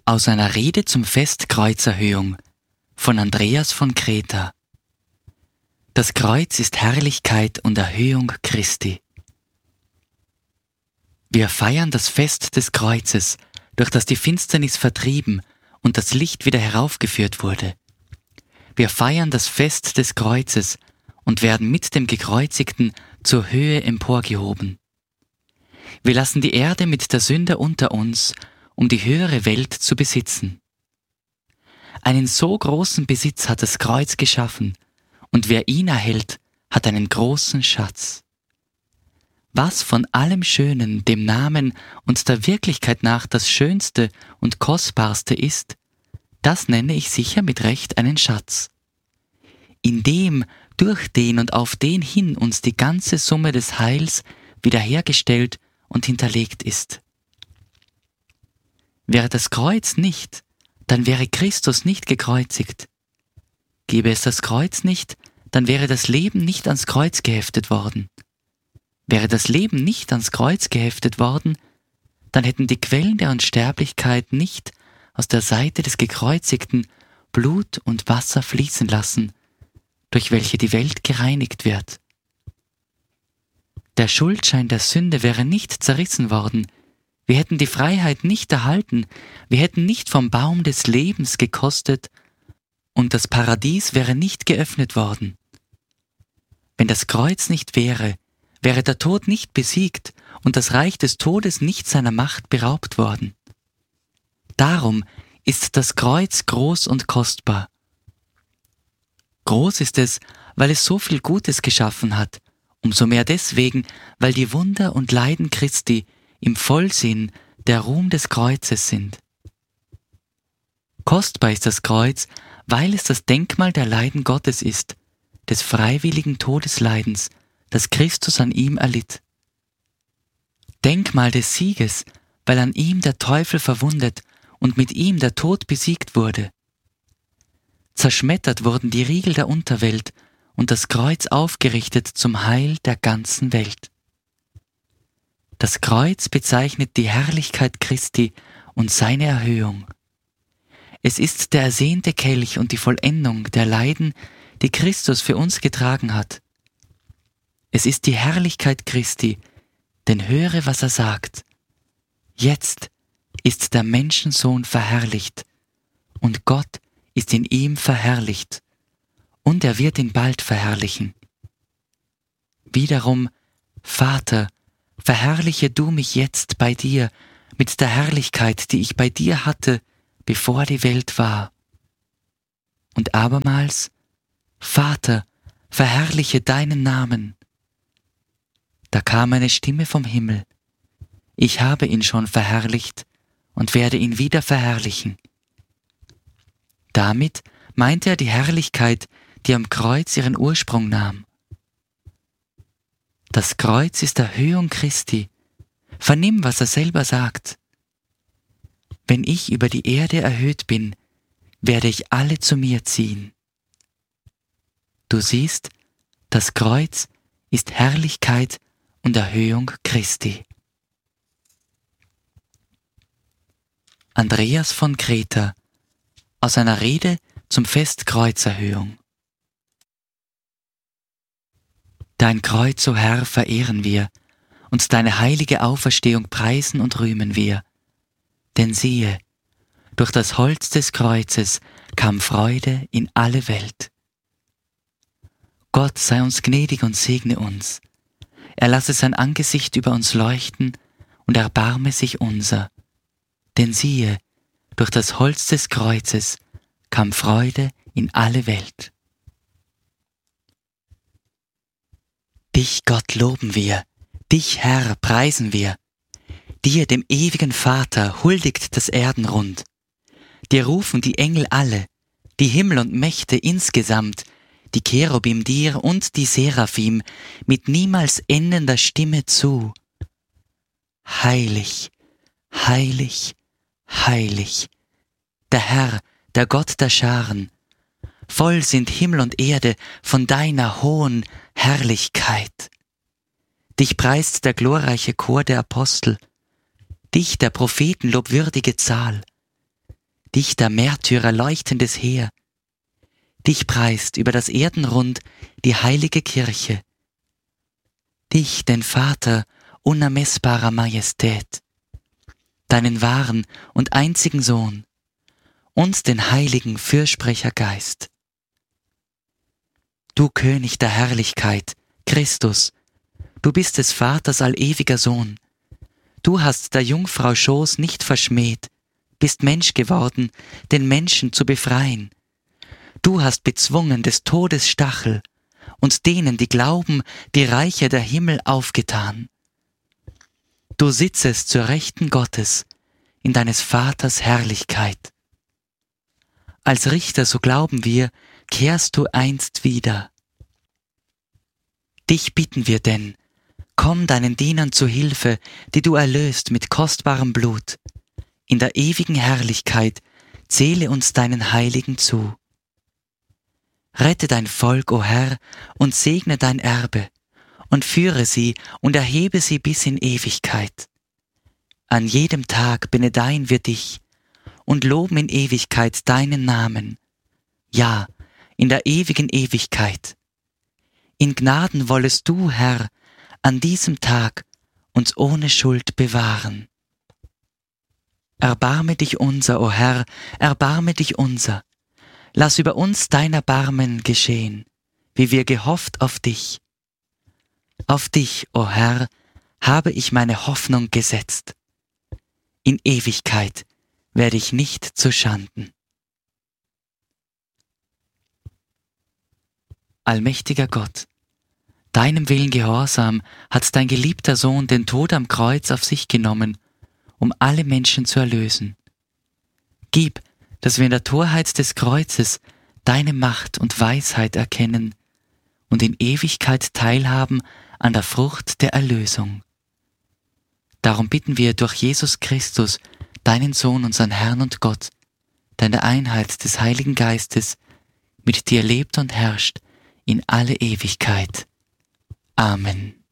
Aus einer Rede zum Fest Kreuzerhöhung von Andreas von Kreta. Das Kreuz ist Herrlichkeit und Erhöhung Christi. Wir feiern das Fest des Kreuzes, durch das die Finsternis vertrieben und das Licht wieder heraufgeführt wurde. Wir feiern das Fest des Kreuzes und werden mit dem Gekreuzigten zur Höhe emporgehoben. Wir lassen die Erde mit der Sünde unter uns, um die höhere Welt zu besitzen. Einen so großen Besitz hat das Kreuz geschaffen, und wer ihn erhält, hat einen großen Schatz. Was von allem Schönen, dem Namen und der Wirklichkeit nach das Schönste und Kostbarste ist, das nenne ich sicher mit Recht einen Schatz. In dem, durch den und auf den hin uns die ganze Summe des Heils wiederhergestellt und hinterlegt ist. Wäre das Kreuz nicht, dann wäre Christus nicht gekreuzigt. Gäbe es das Kreuz nicht, dann wäre das Leben nicht ans Kreuz geheftet worden. Wäre das Leben nicht ans Kreuz geheftet worden, dann hätten die Quellen der Unsterblichkeit nicht aus der Seite des Gekreuzigten Blut und Wasser fließen lassen, durch welche die Welt gereinigt wird. Der Schuldschein der Sünde wäre nicht zerrissen worden, wir hätten die Freiheit nicht erhalten, wir hätten nicht vom Baum des Lebens gekostet und das Paradies wäre nicht geöffnet worden. Wenn das Kreuz nicht wäre, wäre der Tod nicht besiegt und das Reich des Todes nicht seiner Macht beraubt worden. Darum ist das Kreuz groß und kostbar. Groß ist es, weil es so viel Gutes geschaffen hat, umso mehr deswegen, weil die Wunder und Leiden Christi im Vollsinn der Ruhm des Kreuzes sind. Kostbar ist das Kreuz, weil es das Denkmal der Leiden Gottes ist, des freiwilligen Todesleidens, das Christus an ihm erlitt. Denkmal des Sieges, weil an ihm der Teufel verwundet und mit ihm der Tod besiegt wurde. Zerschmettert wurden die Riegel der Unterwelt und das Kreuz aufgerichtet zum Heil der ganzen Welt. Das Kreuz bezeichnet die Herrlichkeit Christi und seine Erhöhung. Es ist der ersehnte Kelch und die Vollendung der Leiden, die Christus für uns getragen hat. Es ist die Herrlichkeit Christi, denn höre, was er sagt. Jetzt ist der Menschensohn verherrlicht, und Gott ist in ihm verherrlicht, und er wird ihn bald verherrlichen. Wiederum, Vater, verherrliche du mich jetzt bei dir mit der Herrlichkeit, die ich bei dir hatte, bevor die Welt war. Und abermals, Vater, verherrliche deinen Namen. Da kam eine Stimme vom Himmel. Ich habe ihn schon verherrlicht und werde ihn wieder verherrlichen. Damit meinte er die Herrlichkeit, die am Kreuz ihren Ursprung nahm. Das Kreuz ist Erhöhung Christi. Vernimm, was er selber sagt. Wenn ich über die Erde erhöht bin, werde ich alle zu mir ziehen. Du siehst, das Kreuz ist Herrlichkeit und Erhöhung Christi. Andreas von Kreta aus einer Rede zum Fest Kreuzerhöhung. Dein Kreuz, o Herr, verehren wir, und deine heilige Auferstehung preisen und rühmen wir. Denn siehe, durch das Holz des Kreuzes kam Freude in alle Welt. Gott sei uns gnädig und segne uns. Er lasse sein Angesicht über uns leuchten und erbarme sich unser. Denn siehe, durch das Holz des Kreuzes kam Freude in alle Welt. Dich, Gott, loben wir, dich, Herr, preisen wir. Dir, dem ewigen Vater, huldigt das Erdenrund. Dir rufen die Engel alle, die Himmel und Mächte insgesamt, die Cherubim dir und die Seraphim mit niemals endender Stimme zu. Heilig, heilig, heilig, der Herr, der Gott der Scharen. Voll sind Himmel und Erde von deiner hohen Herrlichkeit. Dich preist der glorreiche Chor der Apostel, dich der Propheten lobwürdige Zahl. dich der Märtyrer leuchtendes Heer. Dich preist über das Erdenrund die heilige Kirche. Dich, den Vater unermessbarer Majestät, deinen wahren und einzigen Sohn, und den heiligen Fürsprechergeist. Du König der Herrlichkeit, Christus, du bist des Vaters allewiger Sohn. Du hast der Jungfrau Schoß nicht verschmäht, bist Mensch geworden, den Menschen zu befreien. Du hast bezwungen des Todes Stachel und denen, die glauben, die Reiche der Himmel aufgetan. Du sitzest zur Rechten Gottes in deines Vaters Herrlichkeit. Als Richter, so glauben wir, kehrst du einst wieder. Dich bitten wir denn, komm deinen Dienern zu Hilfe, die du erlöst mit kostbarem Blut. In der ewigen Herrlichkeit zähle uns deinen Heiligen zu. Rette dein Volk, o Herr, und segne dein Erbe, und führe sie und erhebe sie bis in Ewigkeit. An jedem Tag benedeien wir dich und loben in Ewigkeit deinen Namen. Ja, in der ewigen Ewigkeit. In Gnaden wollest du, Herr, an diesem Tag uns ohne Schuld bewahren. Erbarme dich unser, o Herr, erbarme dich unser. Lass über uns dein Erbarmen geschehen, wie wir gehofft auf dich. Auf dich, o Herr, habe ich meine Hoffnung gesetzt. In Ewigkeit werde ich nicht zu Schanden. Allmächtiger Gott, deinem Willen gehorsam hat dein geliebter Sohn den Tod am Kreuz auf sich genommen, um alle Menschen zu erlösen. Gib, dass wir in der Torheit des Kreuzes deine Macht und Weisheit erkennen und in Ewigkeit teilhaben an der Frucht der Erlösung. Darum bitten wir durch Jesus Christus, deinen Sohn, unseren Herrn und Gott, der in der Einheit des Heiligen Geistes mit dir lebt und herrscht in alle Ewigkeit. Amen.